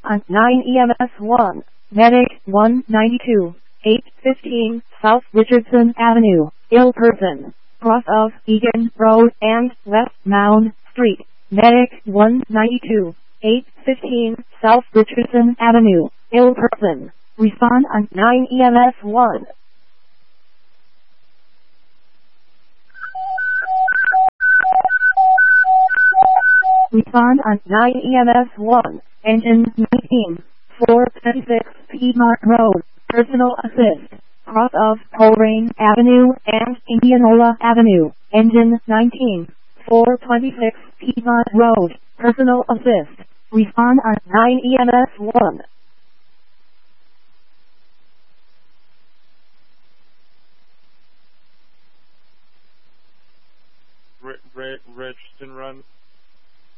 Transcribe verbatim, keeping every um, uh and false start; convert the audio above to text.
on nine E M S one, Medic one ninety-two, eight fifteen South Richardson Avenue, ill person, cross of Egan Road and West Mound Street. Medic one ninety-two, eight fifteen South Richardson Avenue, ill person. Respond on nine E M S one. Respond on nine E M S one, engine nineteen, four twenty-six Piedmont Road, personal assist, cross of Coleraine Avenue and Indianola Avenue, engine nineteen, four twenty-six Piedmont Road, personal assist. Respond on nine E M S one. Re- Re- Richardson Run.